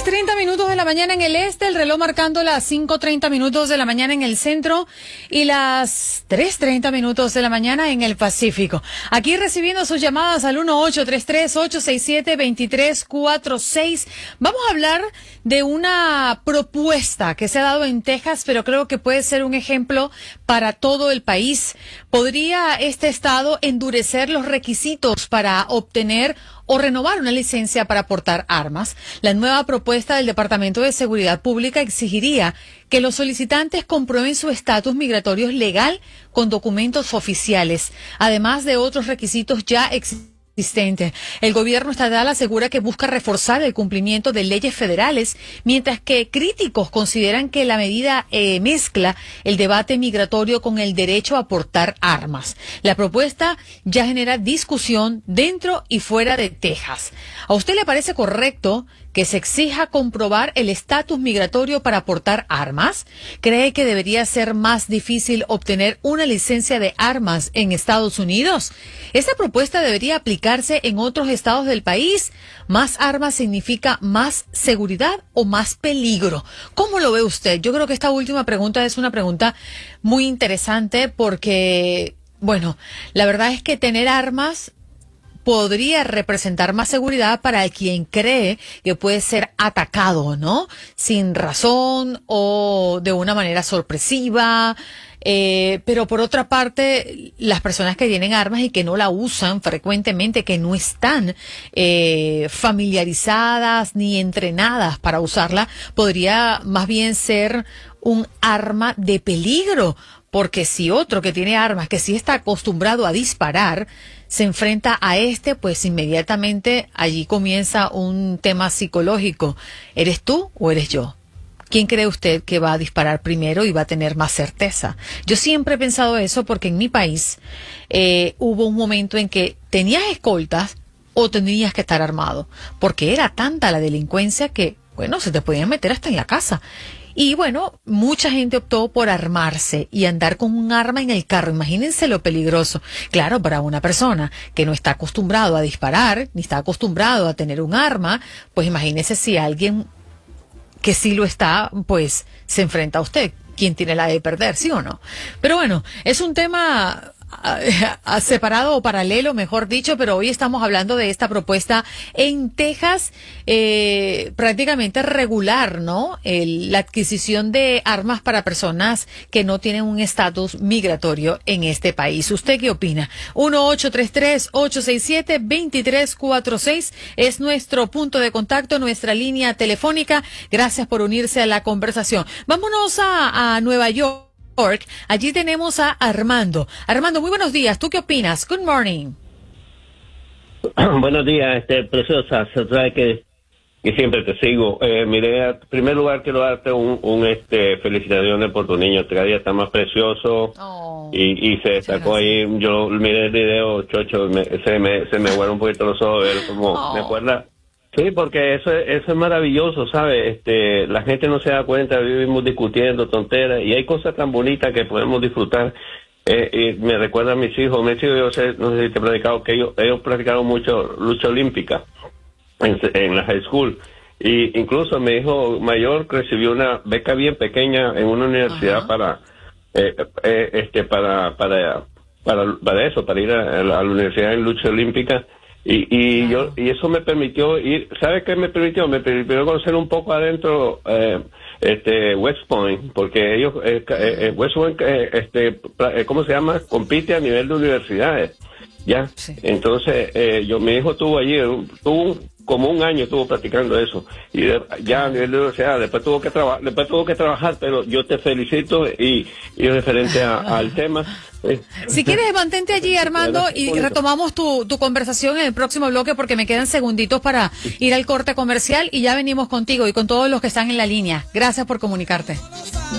6:30 de la mañana en el este, el reloj marcando las 5:30 de la mañana en el centro y las 3:30 de la mañana en el Pacífico. Aquí recibiendo sus llamadas al 1-833-867-2346. Vamos a hablar de una propuesta que se ha dado en Texas, pero creo que puede ser un ejemplo para todo el país. ¿Podría este estado endurecer los requisitos para obtener o renovar una licencia para portar armas? La nueva propuesta del Departamento de Seguridad Pública exigiría que los solicitantes comprueben su estatus migratorio legal con documentos oficiales, además de otros requisitos ya existentes. El gobierno estatal asegura que busca reforzar el cumplimiento de leyes federales, mientras que críticos consideran que la medida mezcla el debate migratorio con el derecho a portar armas. La propuesta ya genera discusión dentro y fuera de Texas. ¿A usted le parece correcto que se exija comprobar el estatus migratorio para portar armas? ¿Cree que debería ser más difícil obtener una licencia de armas en Estados Unidos? ¿Esta propuesta debería aplicarse en otros estados del país? ¿Más armas significa más seguridad o más peligro? ¿Cómo lo ve usted? Yo creo que esta última pregunta es una pregunta muy interesante porque, bueno, la verdad es que tener armas podría representar más seguridad para quien cree que puede ser atacado, ¿no? Sin razón o de una manera sorpresiva. Pero por otra parte, las personas que tienen armas y que no la usan frecuentemente, que no están familiarizadas ni entrenadas para usarla, podría más bien ser un arma de peligro. Porque si otro que tiene armas, que sí está acostumbrado a disparar, se enfrenta a pues inmediatamente allí comienza un tema psicológico. ¿Eres tú o eres yo? ¿Quién cree usted que va a disparar primero y va a tener más certeza? Yo siempre he pensado eso porque en mi país hubo un momento en que tenías escoltas o tenías que estar armado, porque era tanta la delincuencia que, bueno, se te podían meter hasta en la casa. Y bueno, mucha gente optó por armarse y andar con un arma en el carro. Imagínense lo peligroso. Claro, para una persona que no está acostumbrado a disparar, ni está acostumbrado a tener un arma, pues imagínese si alguien que sí lo está, pues se enfrenta a usted. ¿Quién tiene la de perder, sí o no? Pero bueno, es un tema separado o paralelo, mejor dicho, pero hoy estamos hablando de esta propuesta en Texas, prácticamente regular, ¿no? La adquisición de armas para personas que no tienen un estatus migratorio en este país. ¿Usted qué opina? 1-833-867-2346 es nuestro punto de contacto, nuestra línea telefónica. Gracias por unirse a la conversación. Vámonos a Nueva York. Allí tenemos a Armando. Armando, muy buenos días. ¿Tú qué opinas? Good morning. Buenos días, preciosa. Se trae que siempre te sigo. Mire, en primer lugar quiero darte un felicitaciones por tu niño. Cada día está más precioso. Y se destacó ahí. Yo miré el video, chocho, se me vuelven un poquito los ojos, ver como me acuerda. Sí, porque eso es maravilloso, ¿sabes? La gente no se da cuenta, vivimos discutiendo tonteras y hay cosas tan bonitas que podemos disfrutar. Y me recuerda a mis hijos, yo no sé si te he platicado que ellos practicaron mucho lucha olímpica en la high school. Y incluso mi hijo mayor recibió una beca bien pequeña en una universidad para eso, para ir a la universidad en lucha olímpica. Y eso me permitió ir. ¿Sabe qué me permitió? Me permitió conocer un poco adentro West Point, porque ellos West Point ¿cómo se llama? Compite a nivel de universidades, ya. Sí. Entonces mi hijo estuvo allí, como un año estuvo practicando eso y ya a nivel de universidad después tuvo que trabajar, pero yo te felicito y referente al tema. Si quieres, mantente allí, Armando, y retomamos tu conversación en el próximo bloque porque me quedan segunditos para ir al corte comercial y ya venimos contigo y con todos los que están en la línea. Gracias por comunicarte.